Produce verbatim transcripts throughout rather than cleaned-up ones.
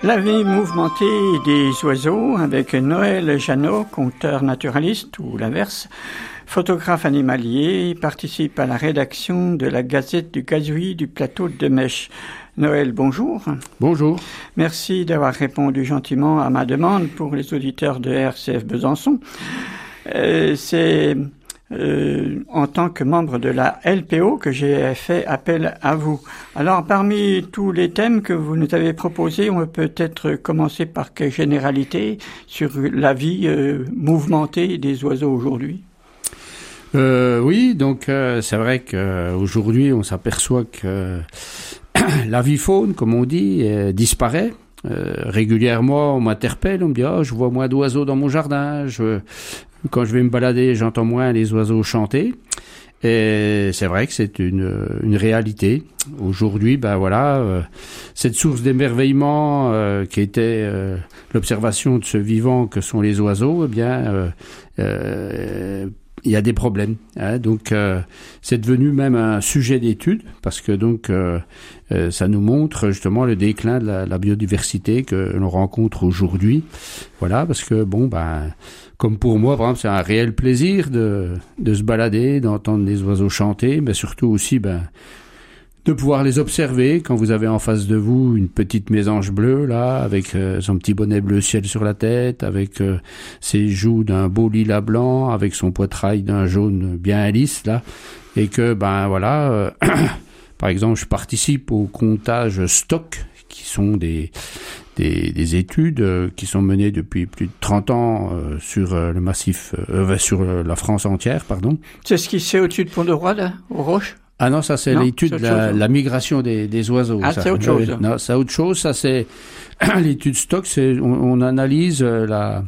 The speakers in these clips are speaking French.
La vie mouvementée des oiseaux avec Noël Jeannot, conteur naturaliste ou l'inverse, photographe animalier, participe à la rédaction de la Gazette du Gazouillis du plateau de Mèche. Noël, bonjour. Bonjour. Merci d'avoir répondu gentiment à ma demande pour les auditeurs de R C F Besançon. Euh, c'est euh, en tant que membre de la L P O que j'ai fait appel à vous. Alors, parmi tous les thèmes que vous nous avez proposés, on peut peut-être commencer par quelques généralités sur la vie euh, mouvementée des oiseaux aujourd'hui. Euh, oui, donc euh, c'est vrai qu'aujourd'hui on s'aperçoit que l'avifaune, comme on dit, euh, disparaît. Euh, régulièrement, on m'interpelle, on me dit « Ah, oh, je vois moins d'oiseaux dans mon jardin. Je, quand je vais me balader, j'entends moins les oiseaux chanter. » Et c'est vrai que c'est une, une réalité. Aujourd'hui, ben voilà, euh, cette source d'émerveillement euh, qui était euh, l'observation de ce vivant que sont les oiseaux, eh bien, euh, euh, il y a des problèmes, hein, donc euh, c'est devenu même un sujet d'étude parce que donc euh, euh, ça nous montre justement le déclin de la, la biodiversité que l'on rencontre aujourd'hui. Voilà, parce que bon ben comme pour moi par exemple c'est un réel plaisir de de se balader, d'entendre les oiseaux chanter, mais surtout aussi ben de pouvoir les observer quand vous avez en face de vous une petite mésange bleue là avec euh, son petit bonnet bleu ciel sur la tête, avec euh, ses joues d'un beau lilas blanc, avec son poitrail d'un jaune bien lisse là, et que ben voilà euh, par exemple je participe au comptage stock qui sont des des, des études euh, qui sont menées depuis plus de trente ans euh, sur euh, le massif euh, sur euh, la France entière, pardon. C'est ce qui se fait au-dessus de Pont-de-Roi là, aux Roches? Ah non, ça c'est non, l'étude de la, la migration des, des oiseaux. Ah, ça. c'est autre chose. Non, c'est autre chose. Ça c'est l'étude stock. C'est on, on analyse la,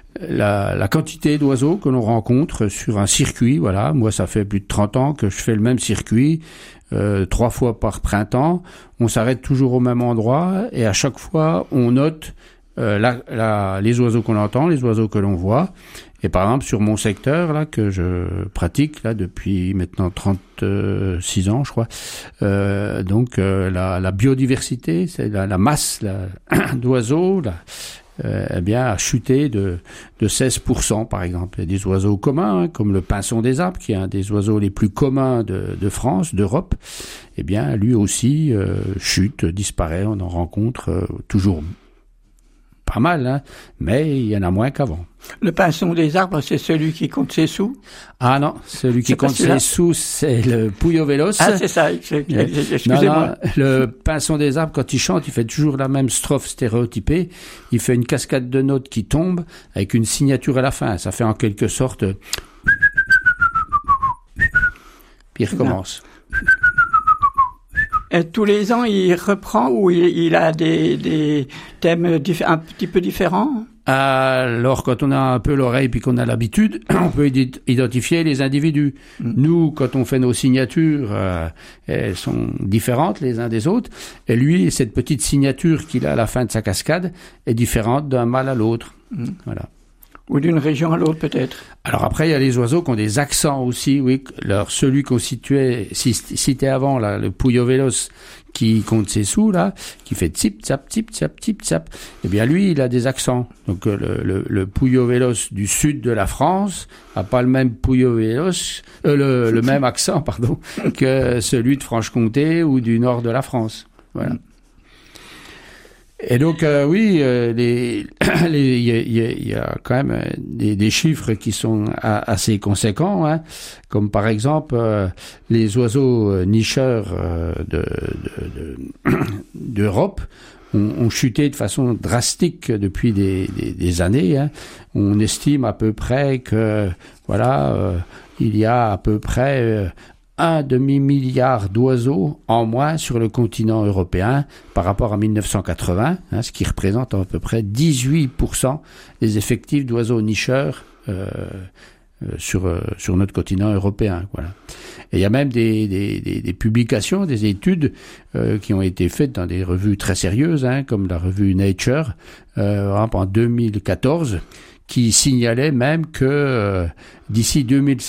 la la quantité d'oiseaux que l'on rencontre sur un circuit. Voilà. Moi, ça fait plus de trente ans que je fais le même circuit, euh, trois fois par printemps. On s'arrête toujours au même endroit et à chaque fois on note euh, la, la, les oiseaux qu'on entend, les oiseaux que l'on voit. Et par exemple, sur mon secteur, là, que je pratique, là, depuis maintenant trente-six ans, je crois, euh, donc, euh, la, la biodiversité, c'est la, la masse la, d'oiseaux, là, euh, eh bien, a chuté de, de seize pour cent, par exemple. Il y a des oiseaux communs, hein, comme le pinson des Alpes, qui est un des oiseaux les plus communs de, de France, d'Europe. Eh bien, lui aussi, euh, chute, disparaît. On en rencontre euh, toujours pas mal, hein, mais il y en a moins qu'avant. Le pinson des arbres, c'est celui qui compte ses sous? Ah non, celui qui compte ses sous, c'est le Puyo Veloz. Ah, c'est ça, excusez-moi. Non, non, le pinson des arbres, quand il chante, il fait toujours la même strophe stéréotypée. Il fait une cascade de notes qui tombe avec une signature à la fin. Ça fait en quelque sorte... Puis il recommence. Et tous les ans, il reprend ou il, il a des, des thèmes dif- un petit peu différents? Alors, quand on a un peu l'oreille puis qu'on a l'habitude, on peut identifier les individus. Mm. Nous, quand on fait nos signatures, euh, elles sont différentes les uns des autres. Et lui, cette petite signature qu'il a à la fin de sa cascade est différente d'un mâle à l'autre. Mm. Voilà. Ou d'une région à l'autre, peut-être. Alors après, il y a les oiseaux qui ont des accents aussi, oui. Alors, celui qu'on situait, cité avant, là, le Puyo Veloz, qui compte ses sous, là, qui fait tsip, tsap, tsip, tsap, tsip, tsap. Eh bien, lui, il a des accents. Donc, le, le, le Puyo Veloz du sud de la France a pas le même Puyo Veloz, euh, le, le même accent, pardon, que celui de Franche-Comté ou du nord de la France. Voilà. Et donc euh, oui, euh, les, les, y, a, y a quand même des, des chiffres qui sont a, assez conséquents, hein, comme par exemple euh, les oiseaux euh, nicheurs euh, de, de, de, d'Europe ont, ont chuté de façon drastique depuis des, des, des années. Hein. On estime à peu près que voilà, euh, il y a à peu près euh, un demi-milliard d'oiseaux en moins sur le continent européen par rapport à mille neuf cent quatre-vingts, hein, ce qui représente à peu près dix-huit pour cent des effectifs d'oiseaux nicheurs euh, euh, sur, euh, sur notre continent européen. Voilà. Et il y a même des, des, des, des publications, des études euh, qui ont été faites dans des revues très sérieuses, hein, comme la revue Nature, euh, en deux mille quatorze, qui signalait même que euh, d'ici deux mille